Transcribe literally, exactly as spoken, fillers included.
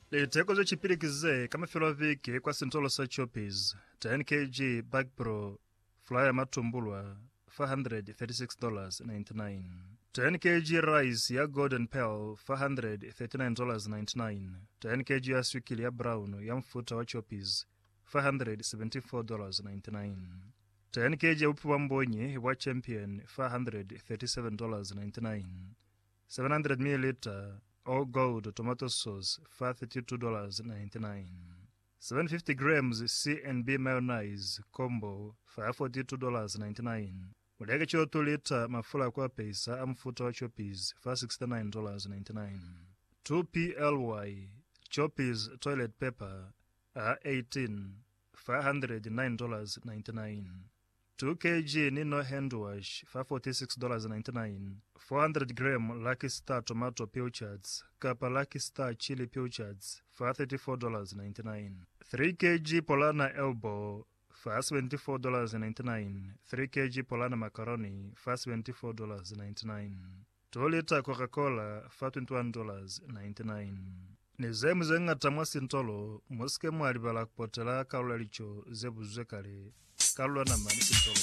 Liteko zo chipirikize kama filoviki kwa sintolo sa Choppies ten kilograms Bag Pro Flyer matumbulwa four hundred thirty-six dollars and ninety-nine cents. ten kilograms rice ya Golden Pearl four hundred thirty-nine dollars and ninety-nine cents. ten kilograms ya swikili ya brown ya mfuta wa Choppies four hundred seventy-four dollars and ninety-nine cents. ten kilograms ya upu wa mbonye wa Champion four hundred thirty-seven dollars and ninety-nine cents. seven hundred milliliters All Gold tomato sauce for thirty-two dollars and ninety-nine cents. seven hundred fifty grams C and B mayonnaise combo for forty-two dollars and ninety-nine cents. Udeke cho two liter mafula kwa pesa amfuta wa Choppies for sixty-nine dollars and ninety-nine cents. two P L Y Choppies toilet paper are eighteen for one hundred nine dollars and ninety-nine cents. two kilograms Nino hand wash for forty-six dollars and ninety-nine cents. four hundred grams Lucky Star tomato pilchards, Kappa Lucky Star chili pilchards for thirty-four dollars and ninety-nine cents. three kilograms Polana elbow for seventy-four dollars and ninety-nine cents. three kilograms Polana macaroni for seventy-four dollars and ninety-nine cents. two liter Coca-Cola for twenty-one dollars and ninety-nine cents. Nizemu zengata mwasintolo, moske mwalibala kupotela kaula licho zebu zwekale, kaula na mani sintolo.